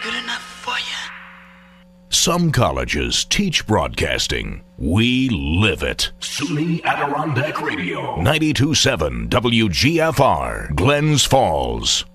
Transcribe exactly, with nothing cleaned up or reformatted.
Good enough for you. Some colleges teach broadcasting. We live it. SUNY Adirondack Radio. ninety-two point seven W G F R, Glens Falls.